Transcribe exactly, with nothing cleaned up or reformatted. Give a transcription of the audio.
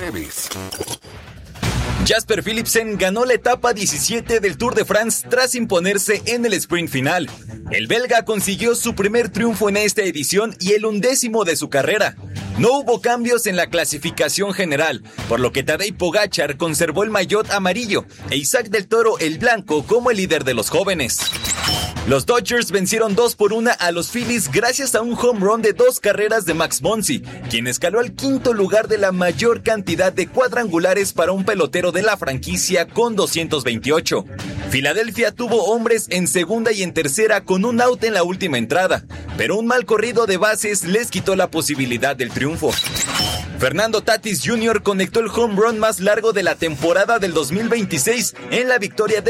breves. Jasper Philipsen ganó la etapa diecisiete del Tour de France tras imponerse en el sprint final. El belga consiguió su primer triunfo en esta edición y el undécimo de su carrera. No hubo cambios en la clasificación general, por lo que Tadej Pogačar conservó el maillot amarillo e Isaac del Toro el blanco como el líder de los jóvenes. Los Dodgers vencieron dos por una a los Phillies gracias a un home run de dos carreras de Max Muncy, quien escaló al quinto lugar de la mayor cantidad de cuadrangulares para un pelotero de la franquicia con doscientos veintiocho. Filadelfia tuvo hombres en segunda y en tercera con un out en la última entrada, pero un mal corrido de bases les quitó la posibilidad del triunfo. Fernando Tatis junior conectó el home run más largo de la temporada del dos mil veintiséis en la victoria de